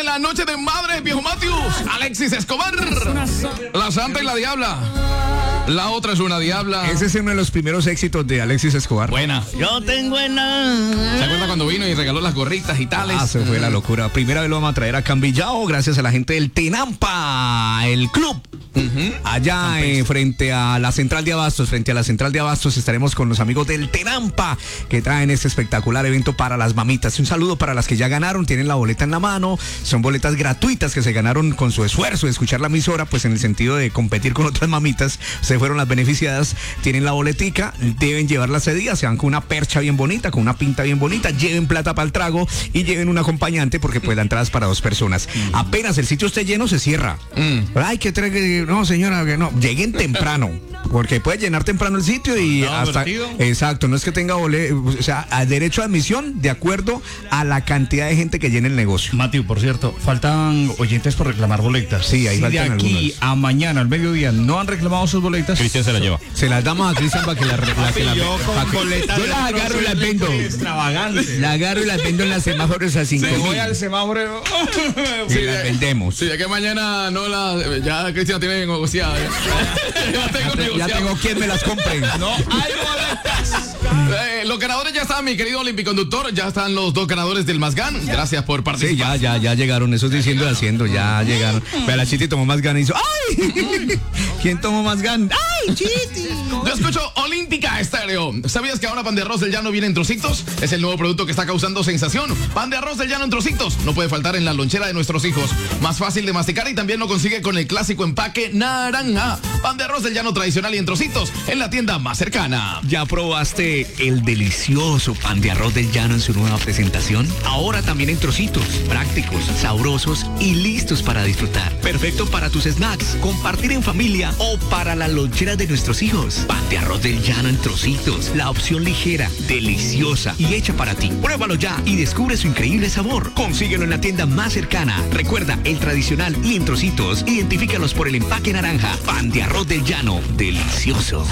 la noche de madre, viejo Matius. Alexis Escobar. La Santa y la Diabla. La otra es una diabla. Ese es uno de los primeros éxitos de Alexis Escobar. Buena. Yo tengo ¿Se acuerda cuando vino y regaló las gorritas y tales? Se fue la locura. Primera vez lo vamos a traer a Cambillao gracias a la gente del Tenampa, el club. Allá frente a la central de Abastos, estaremos con los amigos del Tenampa que traen este espectacular evento para las mamitas. Un saludo para las que ya ganaron, tienen la boleta en la mano, son boletas gratuitas que se ganaron con su esfuerzo de escuchar la emisora, pues en el sentido de competir con otras mamitas, se fueron las beneficiadas, tienen la boletica, deben llevarla ese día, se van con una percha bien bonita, con una pinta bien bonita, lleven plata para el trago y lleven un acompañante porque pues la entrada es para 2 personas. Apenas el sitio esté lleno, se cierra. Ay, que trae, no señora, que no, lleguen temprano, porque puede llenar temprano el sitio y hasta... Vertido. Exacto, no es que tenga boleto, o sea, a derecho a admisión de acuerdo a la cantidad de gente que llene el negocio. Matiu, por cierto, faltan oyentes por reclamar boletas. Sí, ahí faltan algunos. De aquí a mañana, al mediodía, no han reclamado sus boletas. Cristian se las lleva. Se las damos a Cristian para que la yo las agarro y las vendo. Extravagante. La agarro y las vendo en las semáforos a 5,000. Voy al semáforo. Sí, las vendemos. Sí, ya que mañana no la... Ya Cristian tiene negociada. Ya tengo quien me las compre. No hay boletas. Los ganadores ya están, mi querido Olympiconductor. Ya están los 2 ganadores del Mazgán. Gracias por participar. Sí, ya llegaron. Eso diciendo y haciendo. Ya llegaron. Pero la Chiti tomó más gan y hizo ¡ay! ¿Quién tomó más gan? ¡Ay, Chiti! Yo escucho Olímpica Estéreo. ¿Sabías que ahora pan de arroz del llano viene en trocitos? Es el nuevo producto que está causando sensación. Pan de arroz del llano en trocitos. No puede faltar en la lonchera de nuestros hijos. Más fácil de masticar y también lo consigue con el clásico empaque naranja. Pan de arroz del llano tradicional y en trocitos en la tienda más cercana. ¿Ya probaste el delicioso pan de arroz del llano en su nueva presentación? Ahora también en trocitos, prácticos, sabrosos y listos para disfrutar. Perfecto para tus snacks, compartir en familia o para la lonchera de nuestros hijos. Pan de arroz del llano en trocitos, la opción ligera, deliciosa y hecha para ti. Pruébalo ya y descubre su increíble sabor. Consíguelo en la tienda más cercana. Recuerda, el tradicional y en trocitos, identifícalos por el empaque naranja. Pan de arroz del llano, delicioso.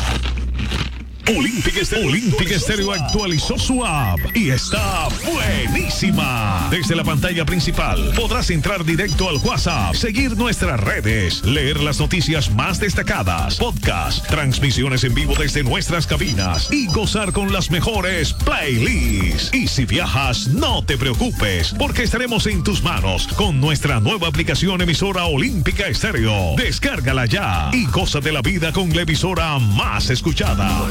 Olímpica Estéreo actualizó su app y está buenísima. Desde la pantalla principal podrás entrar directo al WhatsApp, seguir nuestras redes, leer las noticias más destacadas, podcast, transmisiones en vivo desde nuestras cabinas y gozar con las mejores playlists. Y si viajas, no te preocupes, porque estaremos en tus manos con nuestra nueva aplicación emisora Olímpica Estéreo. Descárgala ya y goza de la vida con la emisora más escuchada.